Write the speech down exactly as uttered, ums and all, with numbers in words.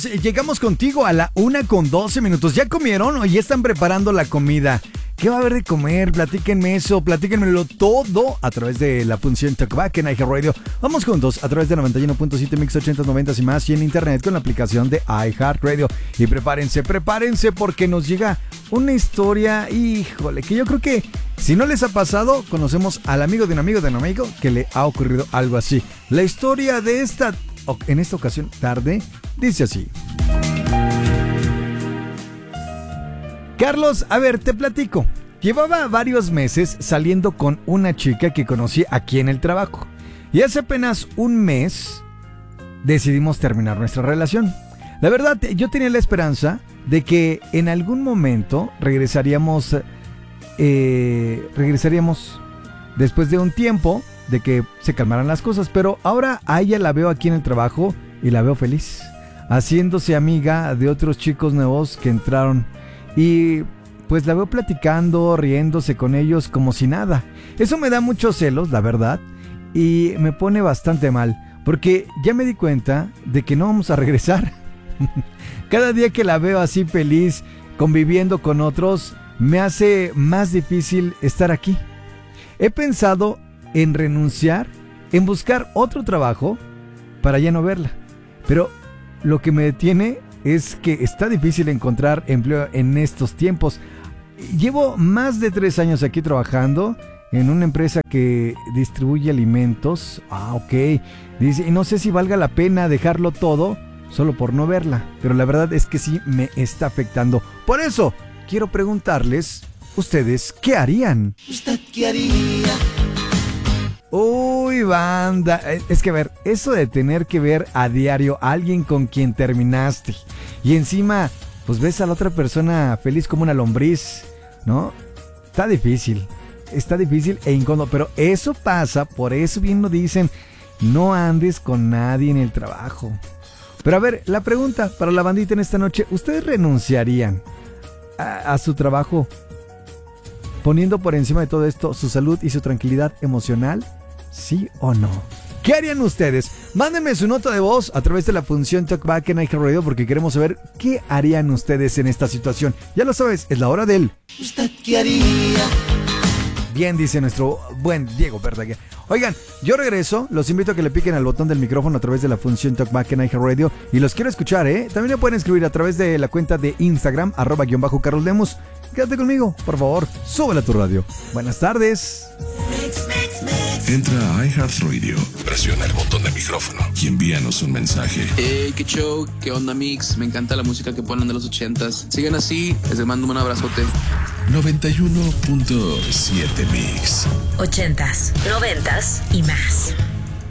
Llegamos contigo a la una con doce minutos. ¿Ya comieron o ya están preparando la comida? ¿Qué va a haber de comer? Platíquenme eso, platíquenmelo todo a través de la función Talkback en iHeartRadio. Vamos juntos a través de noventa y uno punto siete Mix ochenta, noventa y más y en internet con la aplicación de iHeartRadio. Y prepárense, prepárense porque nos llega una historia, híjole, que yo creo que si no les ha pasado, conocemos al amigo de un amigo de un amigo que le ha ocurrido algo así. La historia de esta, en esta ocasión tarde, dice así. Carlos, a ver, te platico. Llevaba varios meses saliendo con una chica que conocí aquí en el trabajo. Y hace apenas un mes decidimos terminar nuestra relación. La verdad, yo tenía la esperanza de que en algún momento regresaríamos, eh, regresaríamos después de un tiempo de que se calmaran las cosas. Pero ahora a ella la veo aquí en el trabajo y la veo feliz, haciéndose amiga de otros chicos nuevos que entraron. Y pues la veo platicando, riéndose con ellos como si nada. Eso me da muchos celos, la verdad, y me pone bastante mal, porque ya me di cuenta de que no vamos a regresar. Cada día que la veo así feliz, conviviendo con otros, me hace más difícil estar aquí. He pensado en renunciar, en buscar otro trabajo para ya no verla. Pero lo que me detiene es que está difícil encontrar empleo en estos tiempos. Llevo más de tres años aquí trabajando en una empresa que distribuye alimentos. Ah, ok. Dice, y no sé si valga la pena dejarlo todo solo por no verla. Pero la verdad es que sí me está afectando. Por eso, quiero preguntarles, ¿ustedes qué harían? ¿Usted qué haría? Uy, banda, es que a ver, eso de tener que ver a diario a alguien con quien terminaste y encima, pues ves a la otra persona feliz como una lombriz, ¿no? Está difícil, está difícil e incómodo, pero eso pasa, por eso bien lo dicen, no andes con nadie en el trabajo. Pero a ver, la pregunta para la bandita en esta noche, ¿ustedes renunciarían a, a su trabajo poniendo por encima de todo esto su salud y su tranquilidad emocional? ¿Sí o no? ¿Qué harían ustedes? Mándenme su nota de voz a través de la función Talkback en iHeartRadio porque queremos saber qué harían ustedes en esta situación. Ya lo sabes, es la hora del ¿Usted qué haría? Bien, dice nuestro buen Diego Verdaguer. Oigan, yo regreso, los invito a que le piquen al botón del micrófono a través de la función Talkback en iHeartRadio y los quiero escuchar, ¿eh? También me pueden escribir a través de la cuenta de Instagram, arroba guión bajo Carlos Lemus. Quédate conmigo, por favor, súbela a tu radio. Buenas tardes. Entra a iHeartRadio, presiona el botón de micrófono y envíanos un mensaje. Hey, qué show, qué onda mix, me encanta la música que ponen de los ochentas. Sigan así, les mando un abrazote. noventa y uno punto siete Mix. Ochentas, noventas y más.